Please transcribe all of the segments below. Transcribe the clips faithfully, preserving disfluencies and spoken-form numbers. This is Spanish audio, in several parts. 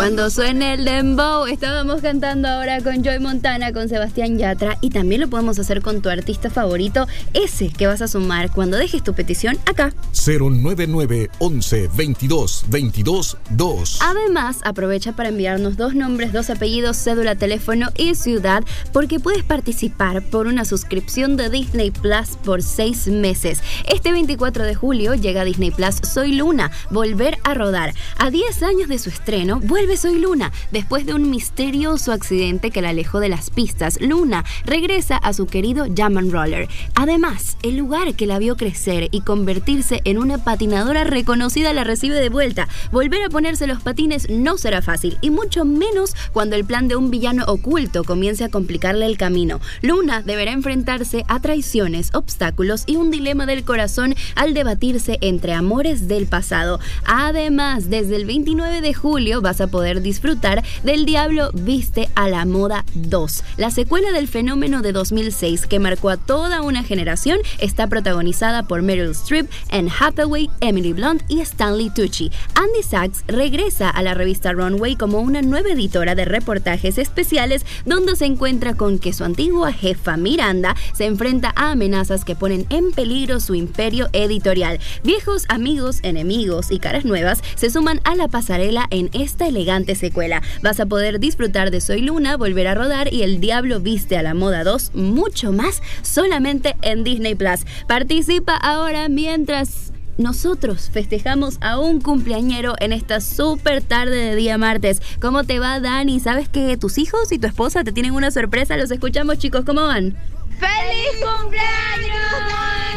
Cuando suene el dembow, estábamos cantando ahora con Joy Montana, con Sebastián Yatra, y también lo podemos hacer con tu artista favorito, ese que vas a sumar cuando dejes tu petición acá. cero nueve nueve once veintidós veintidós dos. Además, aprovecha para enviarnos dos nombres, dos apellidos, cédula, teléfono y ciudad, porque puedes participar por una suscripción de Disney Plus por seis meses. Este veinticuatro de julio llega a Disney Plus Soy Luna, Volver a Rodar. A diez años de su estreno, vuelve Soy Luna. Después de un misterioso accidente que la alejó de las pistas, Luna regresa a su querido Jam and Roller. Además, el lugar que la vio crecer y convertirse en una patinadora reconocida la recibe de vuelta. Volver a ponerse los patines no será fácil, y mucho menos cuando el plan de un villano oculto comience a complicarle el camino. Luna deberá enfrentarse a traiciones, obstáculos y un dilema del corazón al debatirse entre amores del pasado. Además, desde el veintinueve de julio vas a poder disfrutar del Diablo Viste a la Moda dos. La secuela del fenómeno de dos mil seis que marcó a toda una generación está protagonizada por Meryl Streep, Anne Hathaway, Emily Blunt y Stanley Tucci. Andy Sachs regresa a la revista Runway como una nueva editora de reportajes especiales, donde se encuentra con que su antigua jefa Miranda se enfrenta a amenazas que ponen en peligro su imperio editorial. Viejos amigos, enemigos y caras nuevas se suman a la pasarela en esta elegante secuela. Vas a poder disfrutar de Soy Luna, Volver a Rodar y El Diablo Viste a la Moda dos, mucho más, solamente en Disney Plus. Participa ahora mientras nosotros festejamos a un cumpleañero en esta súper tarde de día martes. ¿Cómo te va, Dani? ¿Sabes que tus hijos y tu esposa te tienen una sorpresa? Los escuchamos, chicos. ¿Cómo van? ¡Feliz cumpleaños,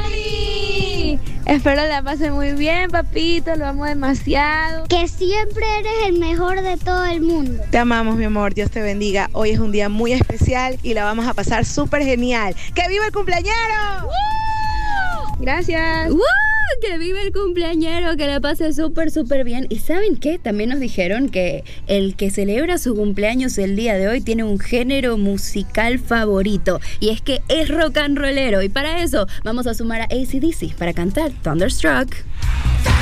Dani! Espero la pasen muy bien, papito, lo amo demasiado. Que siempre eres el mejor de todo el mundo. Te amamos, mi amor, Dios te bendiga. Hoy es un día muy especial y la vamos a pasar súper genial. ¡Que viva el cumpleañero! ¡Woo! Gracias. ¡Woo! Que vive el cumpleañero, que la pase súper, súper bien. ¿Y saben qué? También nos dijeron que el que celebra su cumpleaños el día de hoy tiene un género musical favorito, y es que es rock and rollero. Y para eso vamos a sumar a A C/D C para cantar Thunderstruck.